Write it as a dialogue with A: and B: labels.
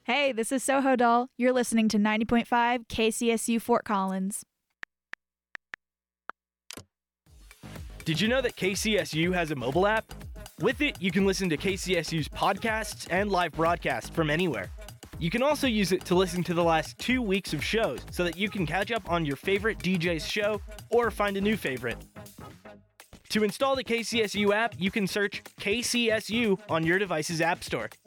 A: Hey, this is Soho Doll. You're listening to 90.5 KCSU Fort Collins.
B: Did you know that KCSU has a mobile app? With it, you can listen to KCSU's podcasts and live broadcasts from anywhere. You can also use it to listen to the last 2 weeks of shows so that you can catch up on your favorite DJ's show or find a new favorite. To install the KCSU app, you can search KCSU on your device's app store.